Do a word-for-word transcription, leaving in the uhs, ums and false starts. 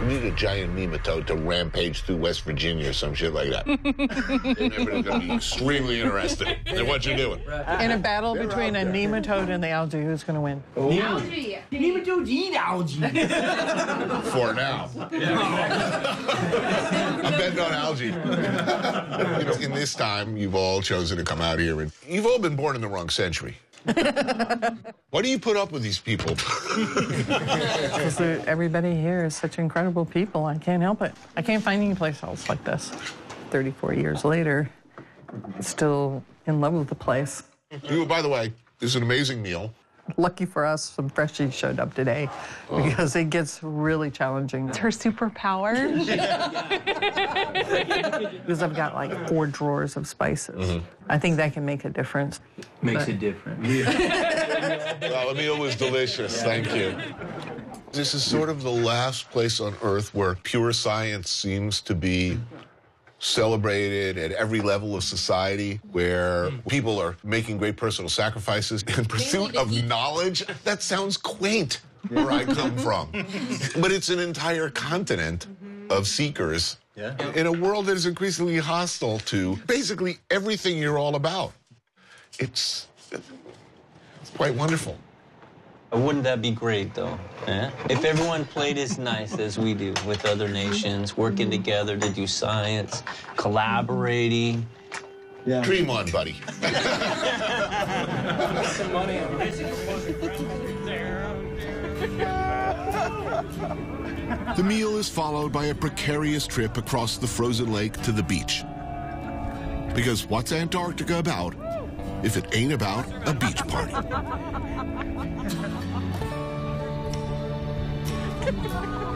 We need a giant nematode to rampage through West Virginia or some shit like that. Everybody's going to be extremely interested in what you're doing. In a battle They're between a nematode and the algae, who's going to win? Oh. Algae. The nematodes eat algae. For now. I'm betting on algae. You know, in this time, you've all chosen to come out here, and you've all been born in the wrong century. Why do you put up with these people? Because everybody here is such incredible people. I can't help it. I can't find any place else like this. thirty-four years later, still in love with the place. You, by the way, this is an amazing meal. Lucky for us, some freshies showed up today because it gets really challenging. It's her superpower. Because I've got like four drawers of spices. Mm-hmm. I think that can make a difference. Makes but... it different. Well, the meal was delicious. Thank you. This is sort of the last place on Earth where pure science seems to be celebrated at every level of society, where people are making great personal sacrifices in pursuit of knowledge. That sounds quaint where I come from. But it's an entire continent of seekers yeah. in a world that is increasingly hostile to basically everything you're all about. It's, it's quite wonderful. Wouldn't that be great, though? Eh? If everyone played as nice as we do with other nations, working together to do science, collaborating. Yeah. Dream on, buddy. Some money. The meal is followed by a precarious trip across the frozen lake to the beach. Because what's Antarctica about if it ain't about a beach party? Ha ha ha!